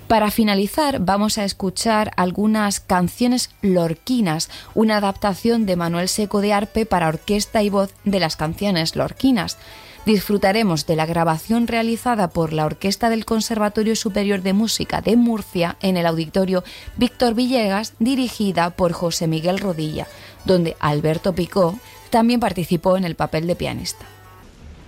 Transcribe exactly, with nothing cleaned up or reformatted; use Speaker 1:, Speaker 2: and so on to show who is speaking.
Speaker 1: Para finalizar, vamos a escuchar algunas canciones lorquinas, una adaptación de Manuel Seco de Arpe para orquesta y voz de las canciones lorquinas. Disfrutaremos de la grabación realizada por la Orquesta del Conservatorio Superior de Música de Murcia en el Auditorio Víctor Villegas, dirigida por José Miguel Rodilla, donde Alberto Picó también participó en el papel de pianista.